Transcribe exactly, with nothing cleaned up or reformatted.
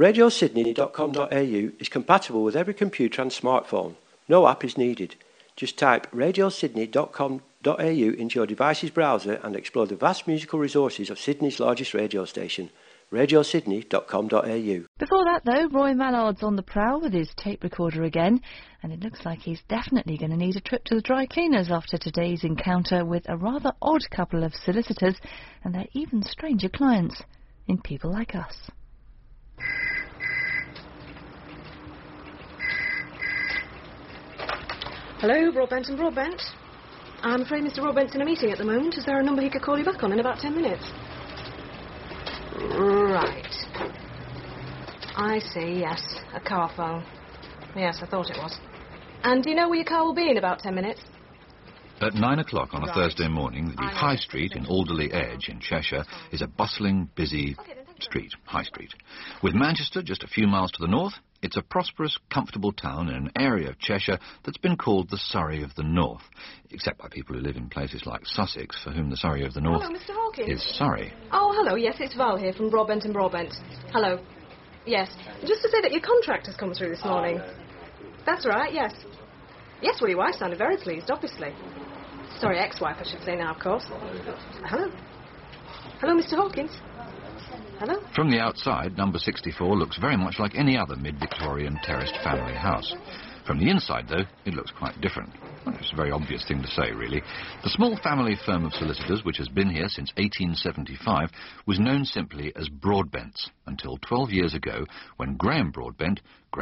radio sydney dot com dot a u is compatible with every computer and smartphone. No app is needed. Just type radio sydney dot com dot a u into your device's browser and explore the vast musical resources of Sydney's largest radio station, radio sydney dot com dot a u. Before that, though, Roy Mallard's on the prowl with his tape recorder again, and it looks like he's definitely going to need a trip to the dry cleaners after today's encounter with a rather odd couple of solicitors and their even stranger clients in People Like Us. Hello, Broadbent and Broadbent. I'm afraid Mister Broadbent's in a meeting at the moment. Is there a number he could call you back on in about ten minutes? Right. I see, yes. A car phone. Yes, I thought it was. And do you know where your car will be in about ten minutes? At nine o'clock on a Right. Thursday morning, the High Street in Alderley Edge in Cheshire is a bustling, busy street, High Street. With Manchester just a few miles to the north, it's a prosperous, comfortable town in an area of Cheshire that's been called the Surrey of the North, except by people who live in places like Sussex, for whom the Surrey of the North Hello, Mister Hawkins. is Surrey. Oh, hello, yes, it's Val here from Broadbent and Broadbent. Hello. Yes, just to say that your contract has come through this morning. That's right, yes. Yes, well, your wife sounded very pleased, obviously. Sorry, ex-wife, I should say now, of course. Hello. Hello, Mister Hawkins. Hello. From the outside, number sixty-four looks very much like any other mid-Victorian terraced family house. From the inside, though, it looks quite different. Well, it's a very obvious thing to say, really. The small family firm of solicitors, which has been here since eighteen seventy-five, was known simply as Broadbents until twelve years ago, when Graham Broadbent